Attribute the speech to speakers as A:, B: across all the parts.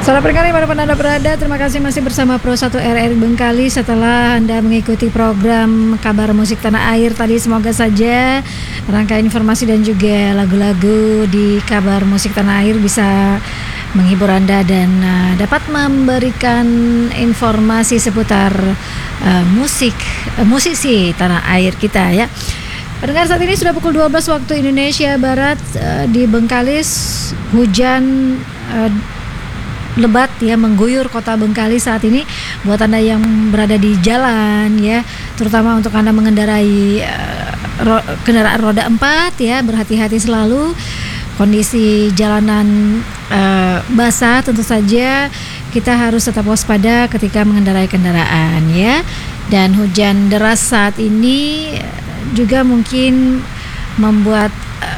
A: Selamat pagi dimanapun Anda berada. Terima kasih masih bersama Pro 1 RRI Bengkali. Setelah Anda mengikuti program Kabar Musik Tanah Air tadi, semoga saja rangkaian informasi dan juga lagu-lagu di Kabar Musik Tanah Air bisa menghibur Anda dan dapat memberikan informasi seputar musisi tanah air kita ya. Pendengar, saat ini sudah pukul 12 waktu Indonesia Barat. Di Bengkalis hujan lebat ya mengguyur kota Bengkali saat ini. Buat Anda yang berada di jalan ya, terutama untuk Anda mengendarai kendaraan roda 4 ya, berhati-hati selalu. Kondisi jalanan basah, tentu saja kita harus tetap waspada ketika mengendarai kendaraan ya. Dan hujan deras saat ini juga mungkin membuat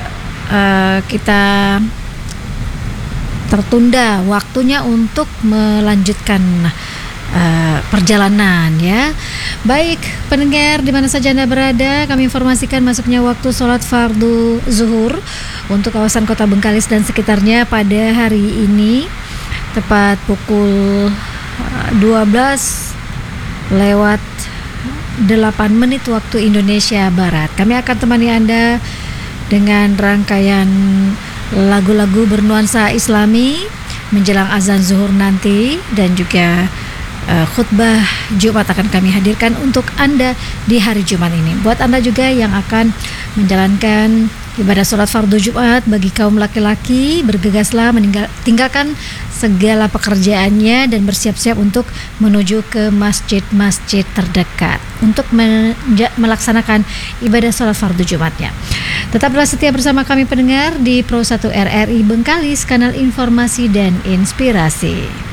A: kita tertunda waktunya untuk melanjutkan perjalanan ya. Baik pendengar, di mana saja Anda berada, kami informasikan masuknya waktu sholat fardu zuhur untuk kawasan kota Bengkalis dan sekitarnya pada hari ini tepat pukul 12 lewat 8 menit waktu Indonesia Barat. Kami akan temani Anda dengan rangkaian lagu-lagu bernuansa Islami menjelang azan zuhur nanti, dan juga khutbah Jumat akan kami hadirkan untuk Anda di hari Jumat ini. Buat Anda juga yang akan menjalankan ibadah sholat fardu Jumat, bagi kaum laki-laki, bergegaslah tinggalkan segala pekerjaannya dan bersiap-siap untuk menuju ke masjid-masjid terdekat untuk melaksanakan ibadah sholat fardu Jumatnya. Tetaplah setia bersama kami pendengar di Pro 1 RRI Bengkalis, kanal informasi dan inspirasi.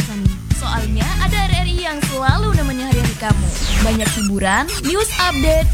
B: Soalnya ada RRI yang selalu nemenin hari-hari kamu. Banyak hiburan, news update,